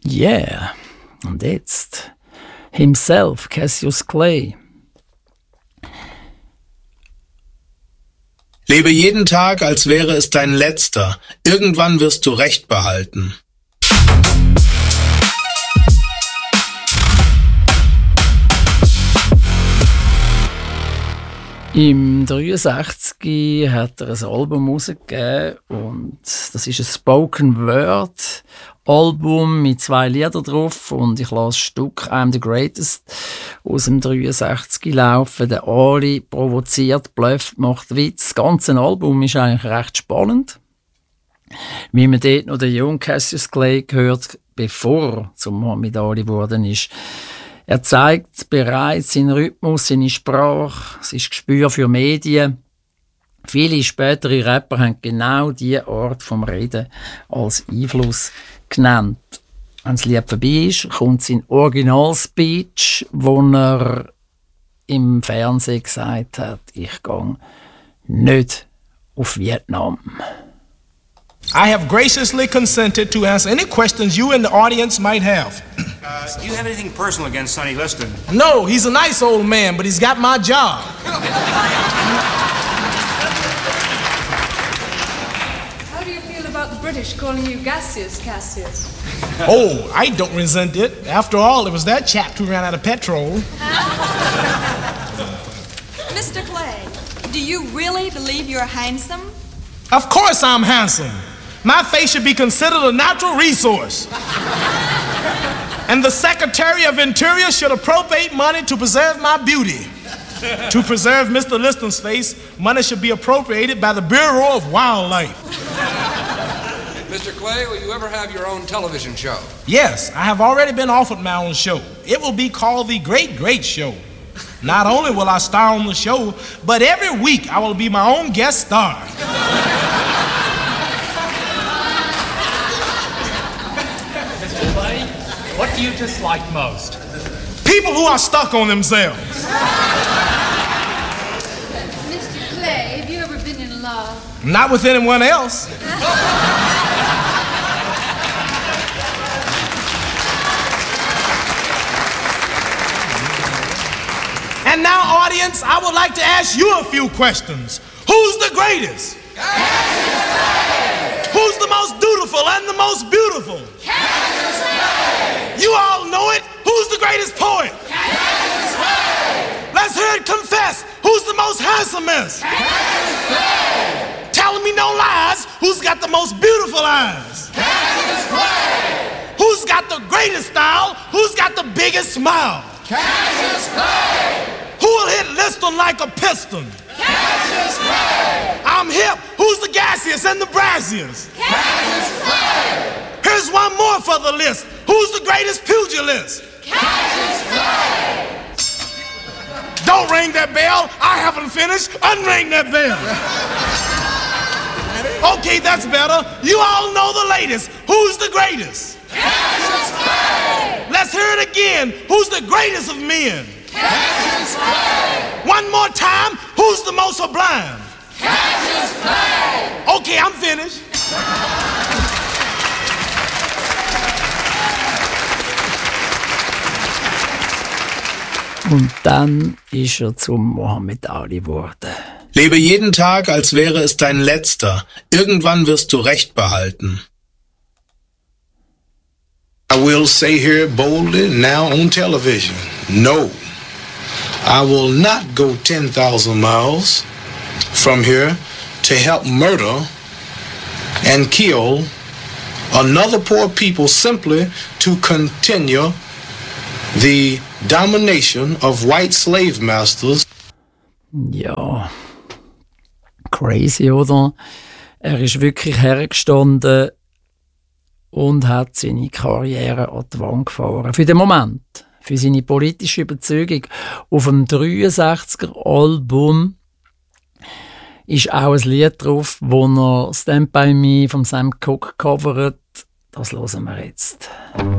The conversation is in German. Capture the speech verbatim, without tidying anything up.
Yeah. Und jetzt himself, Cassius Clay. Lebe jeden Tag, als wäre es dein letzter. Irgendwann wirst du Recht behalten. Im dreiundsechzig hat er ein Album rausgegeben und das ist ein Spoken Word Album mit zwei Liedern drauf und ich lasse das Stück I'm the Greatest aus dem dreiundsechzig laufen. Der Ali provoziert, blufft, macht Witz. Das ganze Album ist eigentlich recht spannend. Wie man dort noch den jungen Cassius Clay gehört, bevor er zum Muhammad Ali geworden ist. Er zeigt bereits seinen Rhythmus, seine Sprache, sein Gespür für Medien. Viele spätere Rapper haben genau diese Art vom Reden als Einfluss genannt. Wenn das Lied vorbei ist, kommt sein Original-Speech, wo er im Fernsehen gesagt hat, ich gehe nicht auf Vietnam. I have graciously consented to answer any questions you and the audience might have. Uh, do you have anything personal against Sonny Liston? No, he's a nice old man, but he's got my job. How do you feel about the British calling you Gaseous, Cassius? Oh, I don't resent it. After all, it was that chap who ran out of petrol. Mister Clay, do you really believe you're handsome? Of course I'm handsome. My face should be considered a natural resource. And the Secretary of Interior should appropriate money to preserve my beauty. To preserve Mister Liston's face, money should be appropriated by the Bureau of Wildlife. Mister Clay, will you ever have your own television show? Yes, I have already been offered my own show. It will be called The Great Great Show. Not only will I star on the show, but every week I will be my own guest star. Mister Clay, what do you dislike most? People who are stuck on themselves. Mister Clay, have you ever been in love? Not with anyone else. And now, audience, I would like to ask you a few questions. Who's the greatest? Cassius Clay! Who's the most dutiful and the most beautiful? Cassius Clay! You all know it. Who's the greatest poet? Cassius Clay! Let's hear it confess. Who's the most handsomest? Cassius Clay! Telling me no lies. Who's got the most beautiful eyes? Cassius Clay! Who's got the greatest style? Who's got the biggest smile? Cassius Clay! Who will hit Liston like a piston? Cassius Clay! I'm hip. Who's the gaseous and the brassiest? Cassius Clay! Here's one more for the list. Who's the greatest pugilist? Cassius Clay! Don't ring that bell. I haven't finished. Unring that bell. Okay, that's better. You all know the latest. Who's the greatest? Cassius Clay! Let's hear it again. Who's the greatest of men? Cassius Clay! One more time. Who's the most sublime? Cassius Clay! Okay, I'm finished. Und dann ist er zum Muhammad Ali geworden. Lebe jeden Tag, als wäre es dein letzter. Irgendwann wirst du Recht behalten. I will say here boldly now on television, no, I will not go ten thousand miles from here to help murder and kill another poor people simply to continue the domination of white slave masters. Ja, crazy, oder? Er ist wirklich hergestanden und hat seine Karriere an die Wand gefahren. Für den Moment, für seine politische Überzeugung. Auf dem dreiundsechziger Album ist auch ein Lied drauf, wo er «Stand By Me» von Sam Cooke covert. Das hören wir jetzt.